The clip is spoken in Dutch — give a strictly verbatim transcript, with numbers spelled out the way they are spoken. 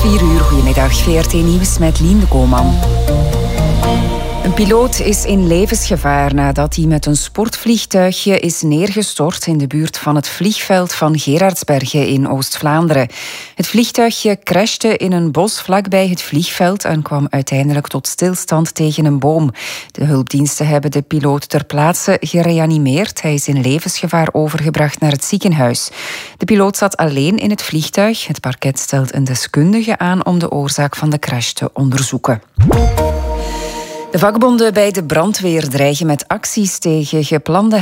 vier uur, goedemiddag. V R T Nieuws met Lien de Koolman. Een piloot is in levensgevaar nadat hij met een sportvliegtuigje is neergestort in de buurt van het vliegveld van Gerardsbergen in Oost-Vlaanderen. Het vliegtuigje crashte in een bos vlakbij het vliegveld en kwam uiteindelijk tot stilstand tegen een boom. De hulpdiensten hebben de piloot ter plaatse gereanimeerd. Hij is in levensgevaar overgebracht naar het ziekenhuis. De piloot zat alleen in het vliegtuig. Het parket stelt een deskundige aan om de oorzaak van de crash te onderzoeken. De vakbonden bij de brandweer dreigen met acties tegen geplande